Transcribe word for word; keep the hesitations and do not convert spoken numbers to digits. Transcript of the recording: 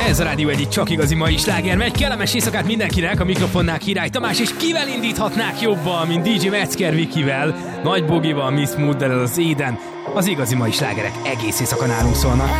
Ez a Rádió Egy csak igazi mai sláger megy. Kellemes éjszakát mindenkinek, a mikrofonnál Király Tamás, és kivel indíthatnák jobban, mint dé dzsé Metzger Vikivel, Nagy Bogival, Miss Mooddel, az Éden. Az igazi mai slágerek egész éjszaka nálunk szólnak.